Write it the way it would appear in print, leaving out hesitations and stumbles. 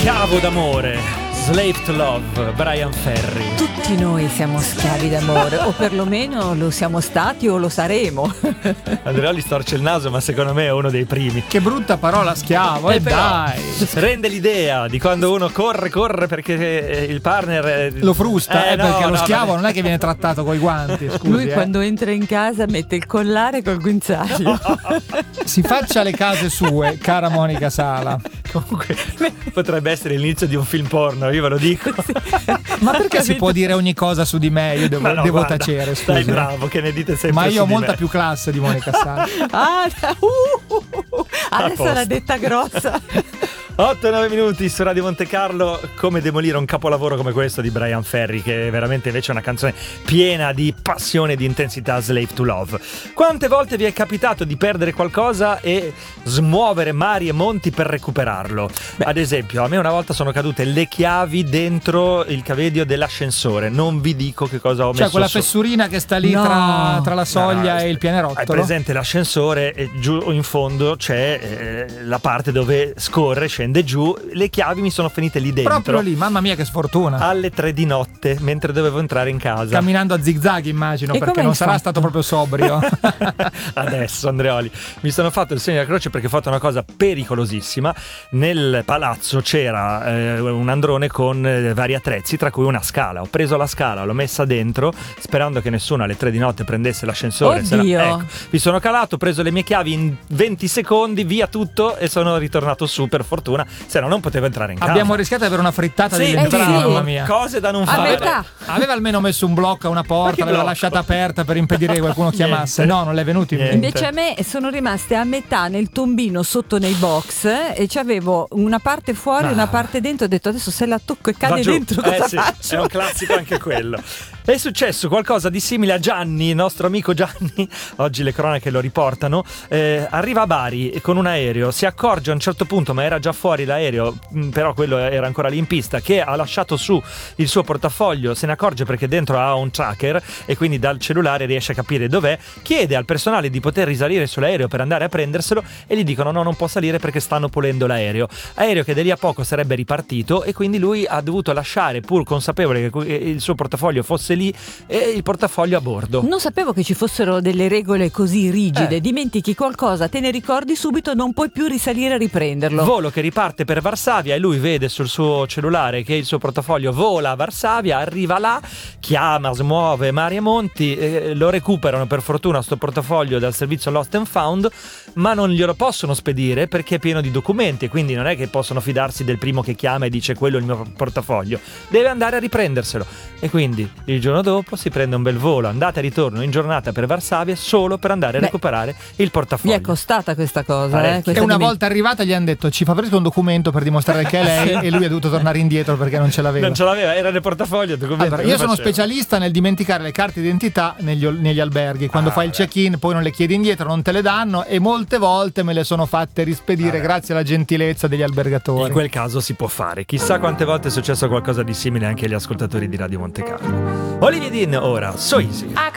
Schiavo d'amore, Slave to Love, Brian Ferry. Tutti noi siamo schiavi d'amore, o perlomeno lo siamo stati o lo saremo. Andreoli storce il naso, ma secondo me è uno dei primi. Che brutta parola, schiavo, Però dai. rende l'idea di quando uno corre perché il partner Lo frusta, perché lo schiavo vabbè. non è che viene trattato coi guanti, scusi. Lui quando entra in casa mette il collare col guinzaglio. Si faccia le case sue, cara Monica Sala. Comunque potrebbe essere l'inizio di un film porno, io ve lo dico. Ma perché si può dire ogni cosa su di me? Io Ma no, devo guarda, tacere, scusi. dai, bravo, che ne dite sempre Ma su io ho di molta me. più classe di Monica Sala. Adesso posto. l'ha detta grossa. 8-9 minuti su Radio Monte Carlo. Come demolire un capolavoro come questo di Brian Ferry, che è veramente invece una canzone piena di passione e di intensità. Slave to Love. Quante volte vi è capitato di perdere qualcosa e smuovere mari e monti per recuperarlo? Ad esempio, a me una volta sono cadute le chiavi dentro il cavedio dell'ascensore. Non vi dico che cosa ho messo Cioè quella su. fessurina che sta lì No. tra la soglia No, e il pianerottolo. Hai presente l'ascensore e giù in fondo c'è la parte dove scorre, scende giù. Le chiavi mi sono finite lì dentro. Proprio lì, mamma mia che sfortuna. Alle 3 di notte, mentre dovevo entrare in casa. Camminando a zigzag, immagino, E perché come non hai sarà fatto? stato proprio sobrio. Adesso, Andreoli, mi sono fatto il segno della croce perché ho fatto una cosa pericolosissima. Nel palazzo c'era un androne con vari attrezzi, tra cui una scala. Ho preso la scala, l'ho messa dentro sperando che nessuno alle 3 di notte prendesse l'ascensore. Oddio. Ecco, mi sono calato, ho preso le mie chiavi in 20 secondi, via tutto, e sono ritornato su, per fortuna, se no non potevo entrare in casa. Abbiamo rischiato di avere una frittata Sì, di lentini, sì. mamma mia. Cose da non A fare. metà. Aveva almeno messo un blocco a una Ma porta, che l'aveva blocco? lasciata aperta per impedire che qualcuno chiamasse. Niente. No, non le è venuto in Niente. mente. Invece a me sono rimaste a metà nel tombino sotto nei box e c'avevo una parte fuori e una parte dentro. Ho detto adesso se la tocco e Va cade giù. dentro cosa Sì, faccio? è un classico anche quello. È successo qualcosa di simile a Gianni, il nostro amico Gianni. Oggi le cronache lo riportano. Arriva a Bari con un aereo, si accorge a un certo punto, ma era già fuori l'aereo, però quello era ancora lì in pista, che ha lasciato su il suo portafoglio. Se ne accorge perché dentro ha un tracker e quindi dal cellulare riesce a capire dov'è. Chiede al personale di poter risalire sull'aereo per andare a prenderselo e gli dicono no, non può salire perché stanno pulendo l'aereo. Aereo che da lì a poco sarebbe ripartito, e quindi lui ha dovuto lasciare, pur consapevole che il suo portafoglio fosse lì, e il portafoglio a bordo. Non sapevo che ci fossero delle regole così rigide. Dimentichi qualcosa, te ne ricordi subito, non puoi più risalire a riprenderlo. Volo che riparte per Varsavia e lui vede sul suo cellulare che il suo portafoglio vola a Varsavia, arriva là, chiama, smuove mari e monti, lo recuperano per fortuna sto portafoglio dal servizio Lost and Found, ma non glielo possono spedire perché è pieno di documenti, e quindi non è che possono fidarsi del primo che chiama e dice quello è il mio portafoglio, deve andare a riprenderselo. E quindi il giorno dopo si prende un bel volo andata e ritorno in giornata per Varsavia solo per andare a recuperare il Mi portafoglio. è costata questa cosa. Parecchio. E una volta arrivata gli hanno detto ci fa presto un documento per dimostrare che è lei, e lui ha dovuto tornare indietro perché non ce l'aveva. Non ce l'aveva, era nel portafoglio. Allora, io sono specialista nel dimenticare le carte d'identità negli alberghi. Quando fai il check-in poi non le chiedi indietro, non te le danno, e molte volte me le sono fatte rispedire grazie alla gentilezza degli albergatori. In quel caso si può fare. Chissà quante volte è successo qualcosa di simile anche agli ascoltatori di Radio Monte Carlo. Olivier Dean ora, So Easy.